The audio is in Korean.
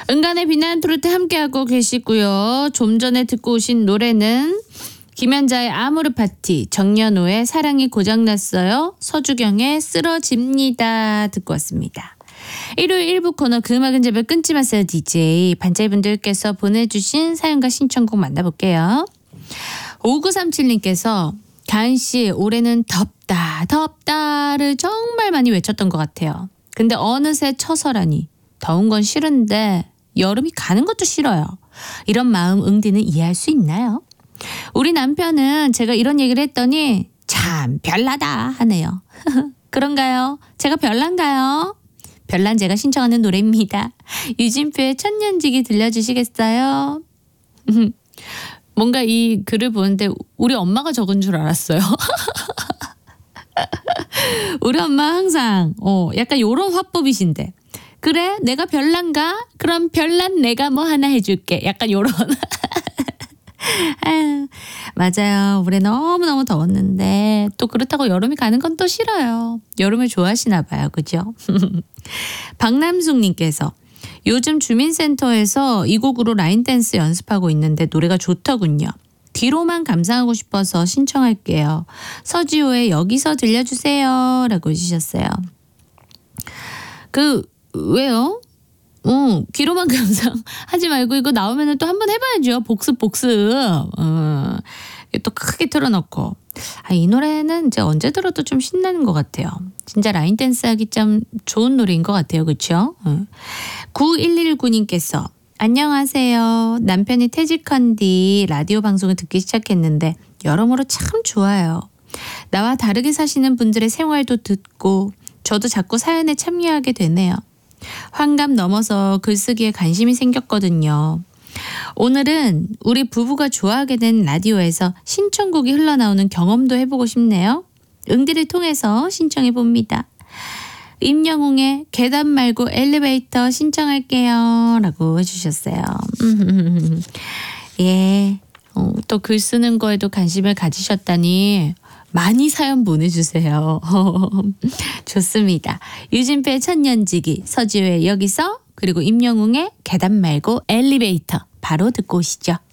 은간의 빛나는 트로트 함께하고 계시고요. 좀 전에 듣고 오신 노래는 김연자의 아모르 파티, 정연호의 사랑이 고장났어요, 서주경의 쓰러집니다 듣고 왔습니다. 일요일 1부 코너 그 음악은 제발 끊지 마세요 DJ. 반짝이분들께서 보내주신 사연과 신청곡 만나볼게요. 5937님께서 가은씨 올해는 덥다를 정말 많이 외쳤던 것 같아요. 근데 어느새 처서라니 더운 건 싫은데 여름이 가는 것도 싫어요. 이런 마음 응디는 이해할 수 있나요? 우리 남편은 제가 이런 얘기를 했더니 참 별나다 하네요. 그런가요? 제가 별난가요? 별난 제가 신청하는 노래입니다. 유진표의 천년지기 들려주시겠어요? 뭔가 이 글을 보는데 우리 엄마가 적은 줄 알았어요. 우리 엄마 항상 약간 요런 화법이신데, 그래 내가 별난가? 그럼 별난 내가 뭐 하나 해줄게. 약간 요런. 아유, 맞아요. 올해 너무너무 더웠는데 또 그렇다고 여름이 가는 건 또 싫어요. 여름을 좋아하시나 봐요. 그죠? 박남숙님께서 요즘 주민센터에서 이 곡으로 라인댄스 연습하고 있는데 노래가 좋더군요. 뒤로만 감상하고 싶어서 신청할게요. 서지호의 여기서 들려주세요 라고 해주셨어요. 왜요? 귀로만 감상하지 말고 이거 나오면 또 한번 해봐야죠. 복습. 또 크게 틀어놓고. 이 노래는 이제 언제 들어도 좀 신나는 것 같아요. 진짜 라인 댄스 하기 참 좋은 노래인 것 같아요. 그렇죠? 9119님께서 안녕하세요. 남편이 퇴직한 뒤 라디오 방송을 듣기 시작했는데 여러모로 참 좋아요. 나와 다르게 사시는 분들의 생활도 듣고 저도 자꾸 사연에 참여하게 되네요. 환갑 넘어서 글쓰기에 관심이 생겼거든요. 오늘은 우리 부부가 좋아하게 된 라디오에서 신청곡이 흘러나오는 경험도 해보고 싶네요. 응디를 통해서 신청해봅니다. 임영웅의 계단 말고 엘리베이터 신청할게요 라고 해주셨어요. 예, 또 글 쓰는 거에도 관심을 가지셨다니 많이 사연 보내주세요. 좋습니다. 유진표의 천년지기, 서지호의 여기서, 그리고 임영웅의 계단 말고 엘리베이터 바로 듣고 오시죠.